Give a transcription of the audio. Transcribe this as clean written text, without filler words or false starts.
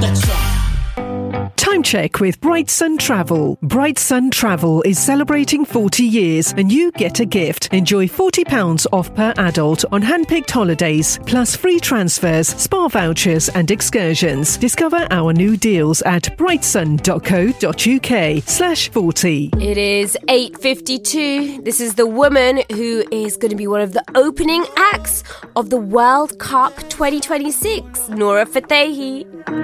Time check with Bright Sun Travel. Bright Sun Travel is celebrating 40 years and you get a gift. Enjoy £40 off per adult on hand-picked holidays, plus free transfers, spa vouchers and excursions. Discover our new deals at brightsun.co.uk/40. It is 8:52. This is the woman who is going to be one of the opening acts of the World Cup 2026, Noura Fatehi.